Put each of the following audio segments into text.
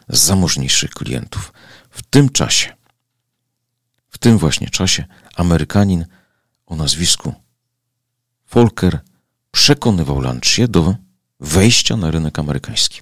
z zamożniejszych klientów. W tym właśnie czasie Amerykanin o nazwisku Volker przekonywał Lancia do wejścia na rynek amerykański.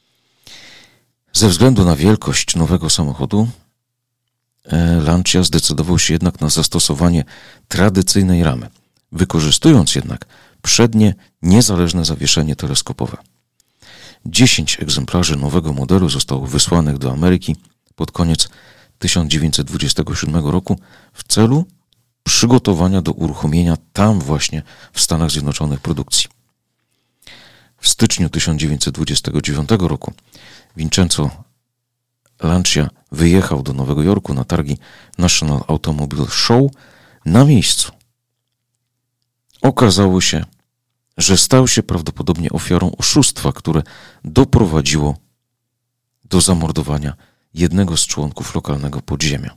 Ze względu na wielkość nowego samochodu Lancia zdecydował się jednak na zastosowanie tradycyjnej ramy, wykorzystując jednak przednie, niezależne zawieszenie teleskopowe. 10 egzemplarzy nowego modelu zostało wysłanych do Ameryki pod koniec 1927 roku w celu przygotowania do uruchomienia tam właśnie w Stanach Zjednoczonych produkcji. W styczniu 1929 roku Vincenzo Lancia wyjechał do Nowego Jorku na targi National Automobile Show. Na miejscu okazało się, że stał się prawdopodobnie ofiarą oszustwa, które doprowadziło do zamordowania jednego z członków lokalnego podziemia.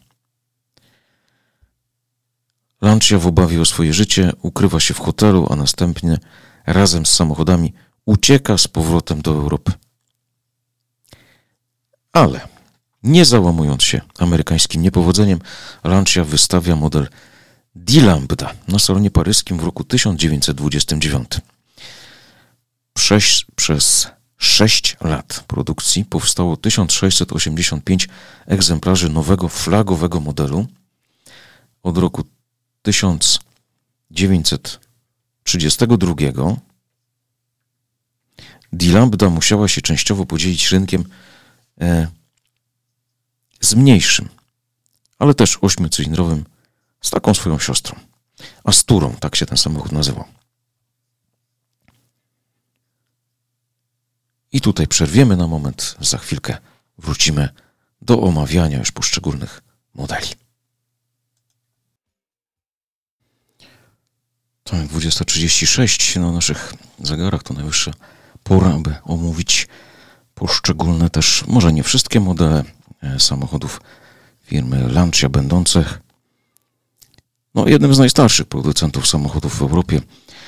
Lancia w obawie o swoje życie ukrywa się w hotelu, a następnie razem z samochodami ucieka z powrotem do Europy. Ale nie załamując się amerykańskim niepowodzeniem, Lancia wystawia model D-Lambda na salonie paryskim w roku 1929. Przez 6 lat produkcji powstało 1685 egzemplarzy nowego flagowego modelu. Od roku 1932 D-Lambda musiała się częściowo podzielić rynkiem z mniejszym, ale też 8-cylindrowym, z taką swoją siostrą. Asturą, tak się ten samochód nazywał. I tutaj przerwiemy na moment, za chwilkę wrócimy do omawiania już poszczególnych modeli. Tak, 20:36 na naszych zegarach to najwyższa pora, aby omówić poszczególne też, może nie wszystkie modele samochodów firmy Lancia będących jednym z najstarszych producentów samochodów w Europie.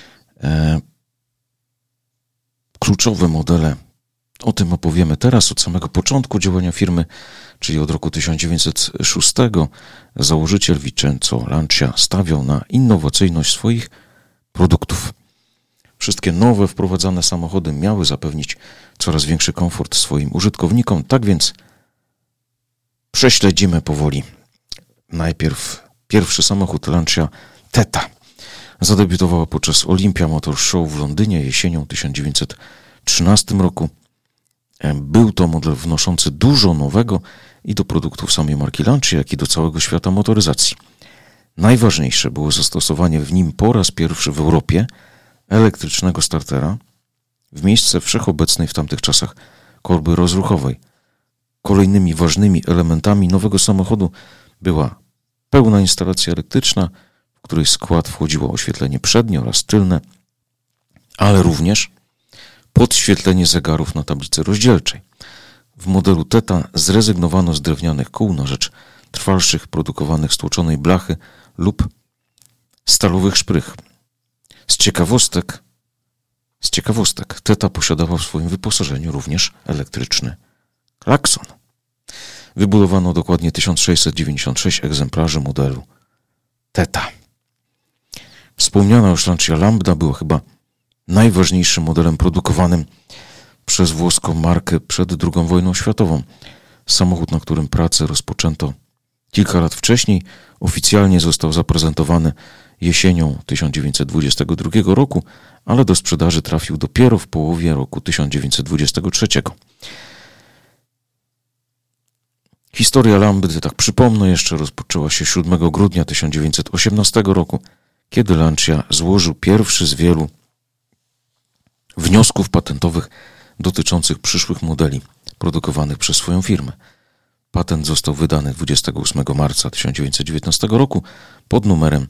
Kluczowe modele, o tym opowiemy teraz, od samego początku działania firmy, czyli od roku 1906. Założyciel Vincenzo Lancia stawiał na innowacyjność swoich produktów. Wszystkie nowe wprowadzane samochody miały zapewnić coraz większy komfort swoim użytkownikom, tak więc prześledzimy powoli. Najpierw pierwszy samochód Lancia Theta. Zadebiutowała podczas Olympia Motor Show w Londynie jesienią 1913 roku. Był to model wnoszący dużo nowego i do produktów samej marki Lancia, jak i do całego świata motoryzacji. Najważniejsze było zastosowanie w nim po raz pierwszy w Europie elektrycznego startera w miejsce wszechobecnej w tamtych czasach korby rozruchowej. Kolejnymi ważnymi elementami nowego samochodu była pełna instalacja elektryczna, w której skład wchodziło oświetlenie przednie oraz tylne, ale również podświetlenie zegarów na tablicy rozdzielczej. W modelu Theta zrezygnowano z drewnianych kół na rzecz trwalszych, produkowanych z tłoczonej blachy lub stalowych szprych. Z ciekawostek Theta posiadała w swoim wyposażeniu również elektryczny klakson. Wybudowano dokładnie 1696 egzemplarzy modelu Theta. Wspomniana już Lancia Lambda była chyba najważniejszym modelem produkowanym przez włoską markę przed II wojną światową. Samochód, na którym pracę rozpoczęto kilka lat wcześniej, oficjalnie został zaprezentowany jesienią 1922 roku, ale do sprzedaży trafił dopiero w połowie roku 1923. Historia Lambdy, tak przypomnę jeszcze, rozpoczęła się 7 grudnia 1918 roku, kiedy Lancia złożył pierwszy z wielu wniosków patentowych dotyczących przyszłych modeli produkowanych przez swoją firmę. Patent został wydany 28 marca 1919 roku pod numerem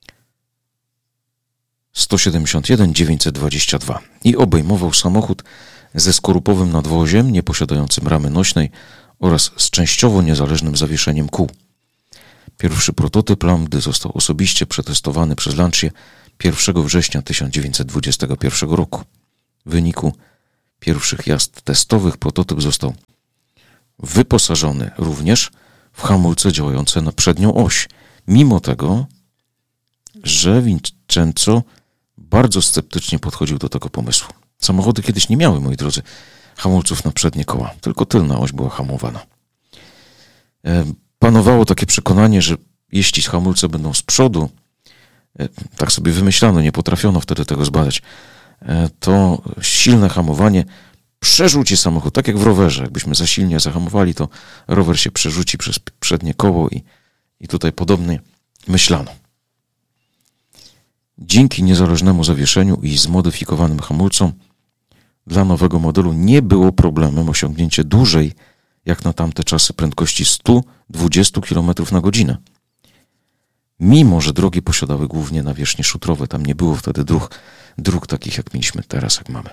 171-922 i obejmował samochód ze skorupowym nadwoziem, nieposiadającym ramy nośnej oraz z częściowo niezależnym zawieszeniem kół. Pierwszy prototyp Lambdy został osobiście przetestowany przez Lancię 1 września 1921 roku. W wyniku pierwszych jazd testowych prototyp został wyposażony również w hamulce działające na przednią oś, mimo tego, że Vincenzo bardzo sceptycznie podchodził do tego pomysłu. Samochody kiedyś nie miały, moi drodzy, hamulców na przednie koła, tylko tylna oś była hamowana. Panowało takie przekonanie, że jeśli hamulce będą z przodu, tak sobie wymyślano, nie potrafiono wtedy tego zbadać, to silne hamowanie przerzuci samochód, tak jak w rowerze. Jakbyśmy za silnie zahamowali, to rower się przerzuci przez przednie koło i tutaj podobnie myślano. Dzięki niezależnemu zawieszeniu i zmodyfikowanym hamulcom dla nowego modelu nie było problemem osiągnięcie dłużej jak na tamte czasy prędkości 120 km na godzinę. Mimo że drogi posiadały głównie nawierzchnie szutrowe, tam nie było wtedy dróg takich jak mieliśmy teraz, jak mamy.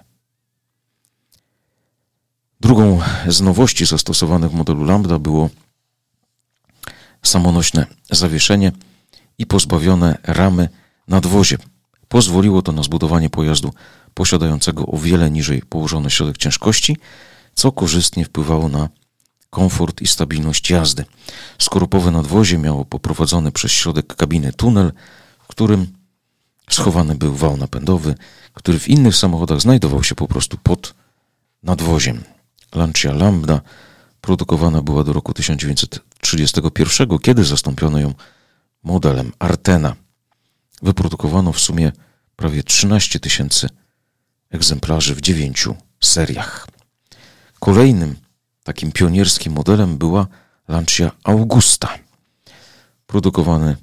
Drugą z nowości zastosowanych w modelu Lambda było samonośne zawieszenie i pozbawione ramy nadwozie. Pozwoliło to na zbudowanie pojazdu posiadającego o wiele niżej położony środek ciężkości, co korzystnie wpływało na komfort i stabilność jazdy. Skorupowe nadwozie miało poprowadzony przez środek kabiny tunel, w którym schowany był wał napędowy, który w innych samochodach znajdował się po prostu pod nadwoziem. Lancia Lambda produkowana była do roku 1931, kiedy zastąpiono ją modelem Artena. Wyprodukowano w sumie prawie 13 000 egzemplarzy w 9 seriach. Kolejnym takim pionierskim modelem była Lancia Augusta, produkowany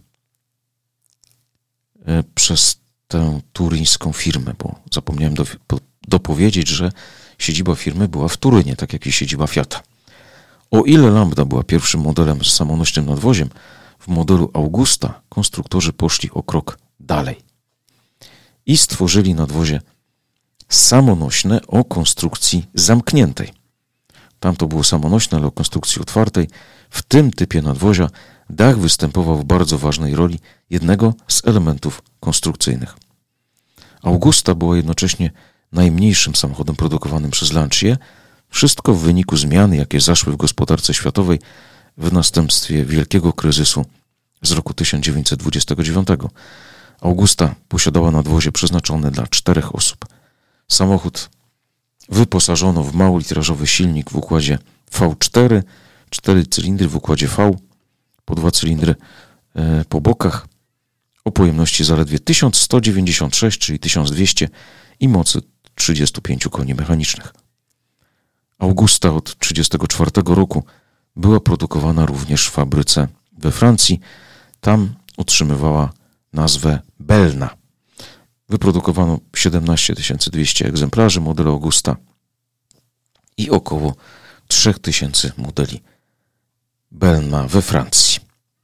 przez tę turyńską firmę, bo zapomniałem dopowiedzieć, że siedziba firmy była w Turynie, tak jak i siedziba Fiata. O ile Lambda była pierwszym modelem z samonośnym nadwoziem, w modelu Augusta konstruktorzy poszli o krok dalej i stworzyli nadwozie samonośne o konstrukcji zamkniętej. Tamto było samonośne, ale o konstrukcji otwartej. W tym typie nadwozia dach występował w bardzo ważnej roli jednego z elementów konstrukcyjnych. Augusta była jednocześnie najmniejszym samochodem produkowanym przez Lancię. Wszystko w wyniku zmian, jakie zaszły w gospodarce światowej w następstwie wielkiego kryzysu z roku 1929. Augusta posiadała nadwozie przeznaczone dla 4 osób. Samochód wyposażono w małolitrażowy silnik w układzie V4, 4 cylindry w układzie V, po 2 cylindry po bokach, o pojemności zaledwie 1196, czyli 1200 i mocy 35 koni mechanicznych. Augusta od 1934 roku była produkowana również w fabryce we Francji. Tam otrzymywała nazwę Belna. Wyprodukowano 17 200 egzemplarzy modelu Augusta i około 3000 modeli Belna we Francji.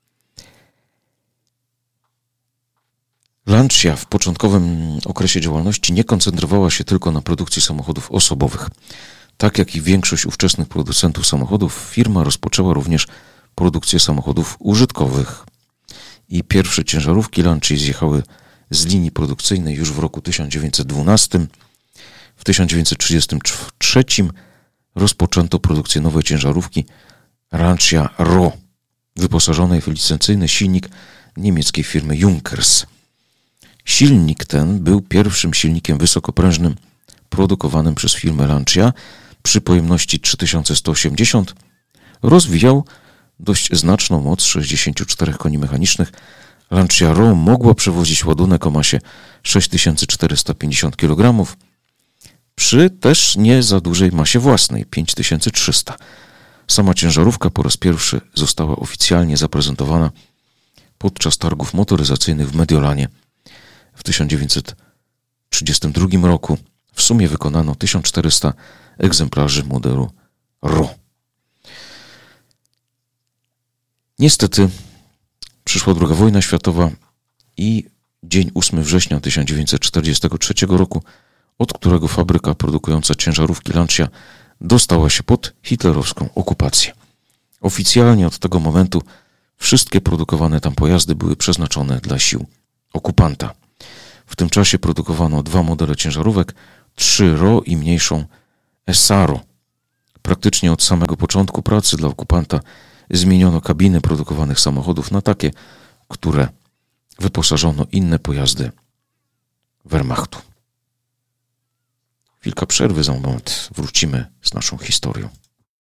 Lancia w początkowym okresie działalności nie koncentrowała się tylko na produkcji samochodów osobowych. Tak jak i większość ówczesnych producentów samochodów, firma rozpoczęła również produkcję samochodów użytkowych. I pierwsze ciężarówki Lancii zjechały z linii produkcyjnej już w roku 1912. W 1933 rozpoczęto produkcję nowej ciężarówki Lancia Ro, wyposażonej w licencyjny silnik niemieckiej firmy Junkers. Silnik ten był pierwszym silnikiem wysokoprężnym produkowanym przez firmę Lancia przy pojemności 3180. Rozwijał dość znaczną moc 64 koni mechanicznych. Lancia Ro mogła przewozić ładunek o masie 6450 kg przy też nie za dużej masie własnej 5300. Sama ciężarówka po raz pierwszy została oficjalnie zaprezentowana podczas targów motoryzacyjnych w Mediolanie w 1932 roku. W sumie wykonano 1400 egzemplarzy modelu Ro. Niestety przyszła II wojna światowa i dzień 8 września 1943 roku, od którego fabryka produkująca ciężarówki Lancia dostała się pod hitlerowską okupację. Oficjalnie od tego momentu wszystkie produkowane tam pojazdy były przeznaczone dla sił okupanta. W tym czasie produkowano 2 modele ciężarówek, 3 Ro i mniejszą Esaro. Praktycznie od samego początku pracy dla okupanta zmieniono kabiny produkowanych samochodów na takie, które wyposażono inne pojazdy Wehrmachtu. Chwilka przerwy, za moment wrócimy z naszą historią.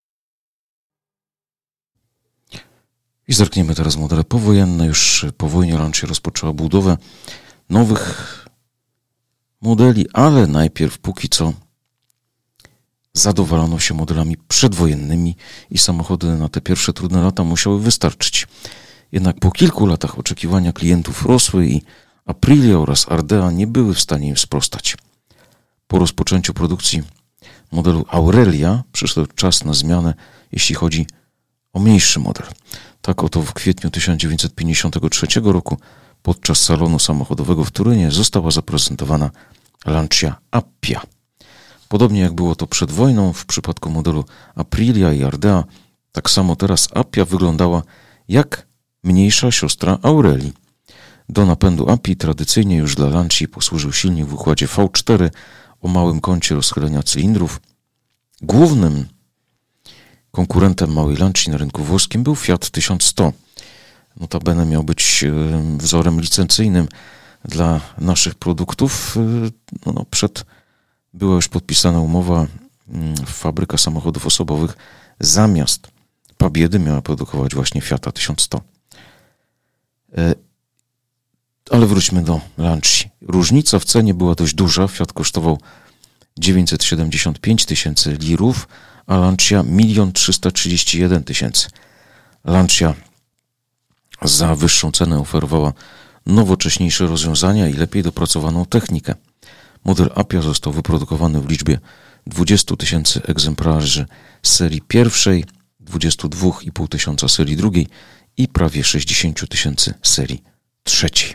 I zerkniemy teraz w modele powojenne. Już po wojnie Lancia rozpoczęła budowę nowych modeli, ale najpierw póki co zadowalano się modelami przedwojennymi i samochody na te pierwsze trudne lata musiały wystarczyć. Jednak po kilku latach oczekiwania klientów rosły i Aprilia oraz Ardea nie były w stanie im sprostać. Po rozpoczęciu produkcji modelu Aurelia przyszedł czas na zmianę, jeśli chodzi o mniejszy model. Tak oto w kwietniu 1953 roku podczas salonu samochodowego w Turynie została zaprezentowana Lancia Appia. Podobnie jak było to przed wojną w przypadku modelu Aprilia i Ardea, tak samo teraz Appia wyglądała jak mniejsza siostra Aurelii. Do napędu Appii tradycyjnie już dla Lancii posłużył silnik w układzie V4 o małym kącie rozchylenia cylindrów. Głównym konkurentem małej Lancii na rynku włoskim był Fiat 1100. Notabene miał być wzorem licencyjnym dla naszych produktów. Była już podpisana umowa, fabryka samochodów osobowych zamiast Pabiedy miała produkować właśnie Fiata 1100. Ale wróćmy do Lancii. Różnica w cenie była dość duża. Fiat kosztował 975 tysięcy lirów, a Lancia 1 331 000. Lancia za wyższą cenę oferowała nowocześniejsze rozwiązania i lepiej dopracowaną technikę. Model Appia został wyprodukowany w liczbie 20 000 egzemplarzy serii pierwszej, 22,5 tysiąca serii drugiej i prawie 60 000 serii trzeciej.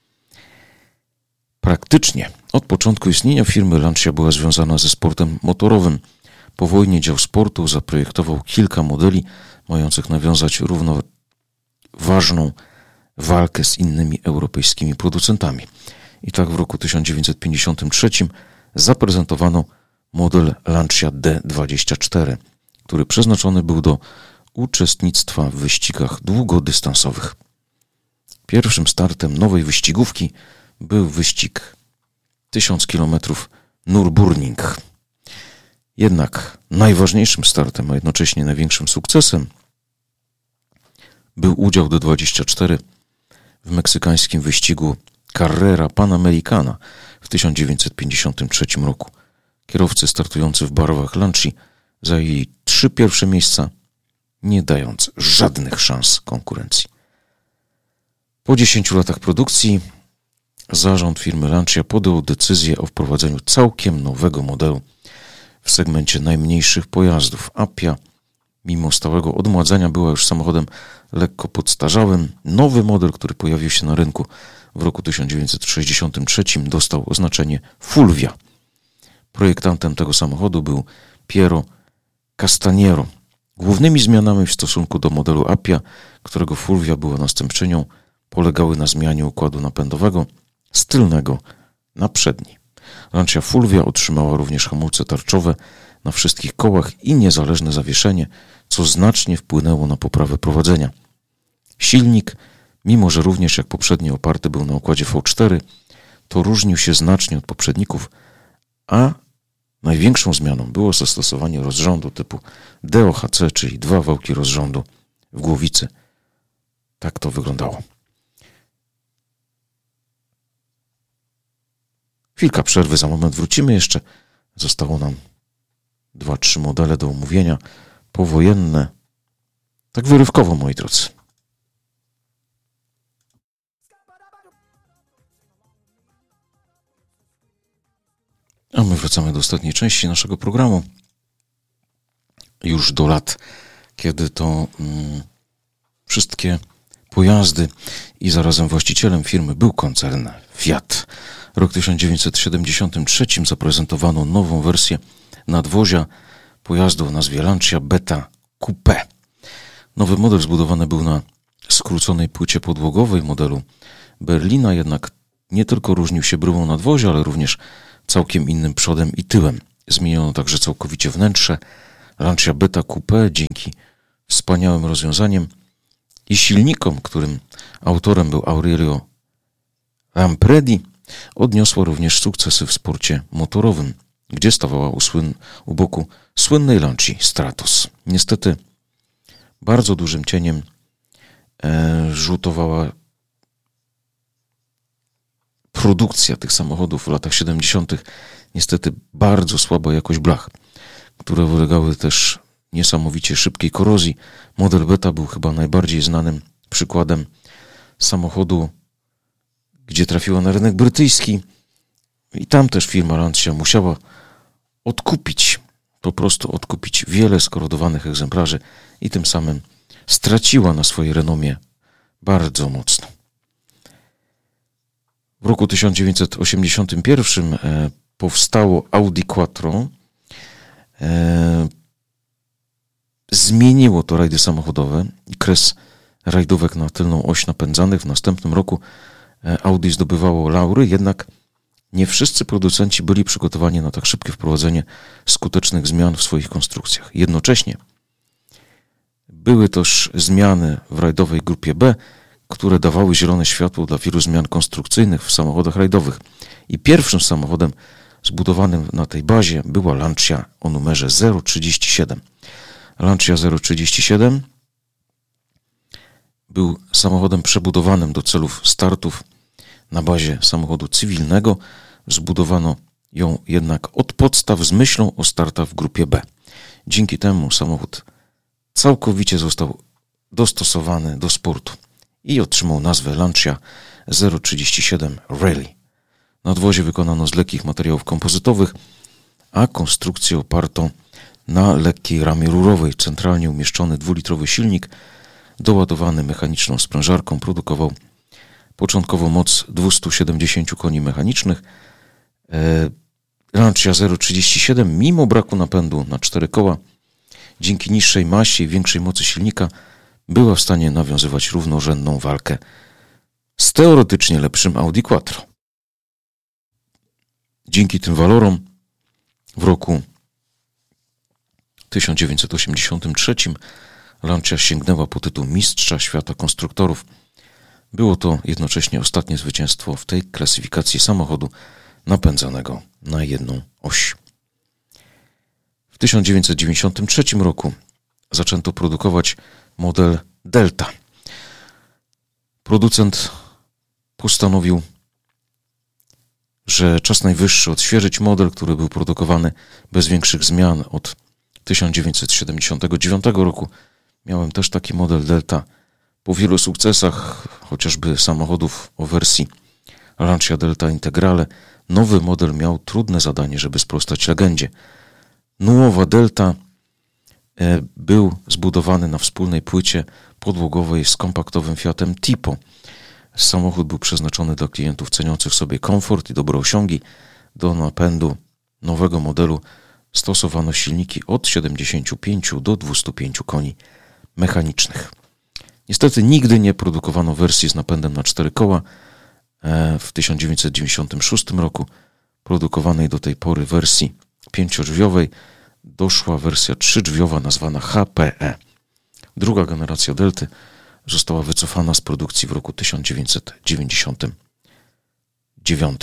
Praktycznie od początku istnienia firmy Lancia była związana ze sportem motorowym. Po wojnie dział sportu zaprojektował kilka modeli mających nawiązać równoważną walkę z innymi europejskimi producentami. I tak w roku 1953 zaprezentowano model Lancia D24, który przeznaczony był do uczestnictwa w wyścigach długodystansowych. Pierwszym startem nowej wyścigówki był wyścig 1000 km Nürburgring. Jednak najważniejszym startem, a jednocześnie największym sukcesem był udział D24 w meksykańskim wyścigu Carrera Panamericana w 1953 roku. Kierowcy startujący w barwach Lancii zajęli 3 pierwsze miejsca, nie dając żadnych szans konkurencji. Po 10 latach produkcji zarząd firmy Lancia podjął decyzję o wprowadzeniu całkiem nowego modelu w segmencie najmniejszych pojazdów. Appia, mimo stałego odmładzania, była już samochodem lekko podstarzałym. Nowy model, który pojawił się na rynku w roku 1963, dostał oznaczenie Fulvia. Projektantem tego samochodu był Piero Castaniero. Głównymi zmianami w stosunku do modelu Appia, którego Fulvia była następczynią, polegały na zmianie układu napędowego z tylnego na przedni. Lancia Fulvia otrzymała również hamulce tarczowe na wszystkich kołach i niezależne zawieszenie, co znacznie wpłynęło na poprawę prowadzenia. Silnik, mimo że również jak poprzedni oparty był na układzie V4, to różnił się znacznie od poprzedników, a największą zmianą było zastosowanie rozrządu typu DOHC, czyli 2 wałki rozrządu w głowicy. Tak to wyglądało. Chwilka przerwy, za moment wrócimy jeszcze. Zostało nam 2-3 modele do omówienia. Powojenne. Tak wyrywkowo, moi drodzy. A my wracamy do ostatniej części naszego programu. Już do lat, kiedy to wszystkie pojazdy i zarazem właścicielem firmy był koncern Fiat. Rok 1973 zaprezentowano nową wersję nadwozia pojazdu o nazwie Lancia Beta Coupé. Nowy model zbudowany był na skróconej płycie podłogowej modelu Berlina, jednak nie tylko różnił się bryłą nadwozia, ale również całkiem innym przodem i tyłem. Zmieniono także całkowicie wnętrze. Lancia Beta Coupé dzięki wspaniałym rozwiązaniom i silnikom, którym autorem był Aurelio Lampredi, odniosła również sukcesy w sporcie motorowym, gdzie stawała u boku słynnej Lancii Stratos. Niestety bardzo dużym cieniem rzutowała produkcja tych samochodów w latach 70. Niestety bardzo słaba jakość blach, które ulegały też niesamowicie szybkiej korozji. Model Beta był chyba najbardziej znanym przykładem samochodu, gdzie trafiła na rynek brytyjski i tam też firma Lancia musiała po prostu odkupić wiele skorodowanych egzemplarzy i tym samym straciła na swojej renomie bardzo mocno. W roku 1981 powstało Audi Quattro. Zmieniło to rajdy samochodowe i kres rajdówek na tylną oś napędzanych. W następnym roku Audi zdobywało laury, jednak nie wszyscy producenci byli przygotowani na tak szybkie wprowadzenie skutecznych zmian w swoich konstrukcjach. Jednocześnie były też zmiany w rajdowej grupie B, które dawały zielone światło dla wielu zmian konstrukcyjnych w samochodach rajdowych. I pierwszym samochodem zbudowanym na tej bazie była Lancia o numerze 037. Lancia 037 był samochodem przebudowanym do celów startów na bazie samochodu cywilnego. Zbudowano ją jednak od podstaw z myślą o startach w grupie B. Dzięki temu samochód całkowicie został dostosowany do sportu i otrzymał nazwę Lancia 037 Rally. Nadwozie wykonano z lekkich materiałów kompozytowych, a konstrukcję oparto na lekkiej ramie rurowej. Centralnie umieszczony 2-litrowy silnik doładowany mechaniczną sprężarką produkował początkowo moc 270 koni mechanicznych. Lancia 037 mimo braku napędu na 4 koła dzięki niższej masie i większej mocy silnika była w stanie nawiązywać równorzędną walkę z teoretycznie lepszym Audi Quattro. Dzięki tym walorom w roku 1983 Lancia sięgnęła po tytuł Mistrza Świata Konstruktorów. Było to jednocześnie ostatnie zwycięstwo w tej klasyfikacji samochodu napędzanego na jedną oś. W 1993 roku zaczęto produkować model Delta. Producent postanowił, że czas najwyższy odświeżyć model, który był produkowany bez większych zmian od 1979 roku. Miałem też taki model Delta. Po wielu sukcesach, chociażby samochodów o wersji Lancia Delta Integrale, nowy model miał trudne zadanie, żeby sprostać legendzie. Nuovo Delta był zbudowany na wspólnej płycie podłogowej z kompaktowym Fiatem Tipo. Samochód był przeznaczony dla klientów ceniących sobie komfort i dobre osiągi. Do napędu nowego modelu stosowano silniki od 75 do 205 koni mechanicznych. Niestety nigdy nie produkowano wersji z napędem na 4 koła. W 1996 roku produkowanej do tej pory wersji 5-drzwiowej doszła wersja 3-drzwiowa nazwana HPE. Druga generacja Delty została wycofana z produkcji w roku 1999.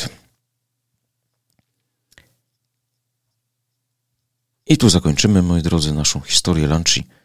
I tu zakończymy, moi drodzy, naszą historię Lancii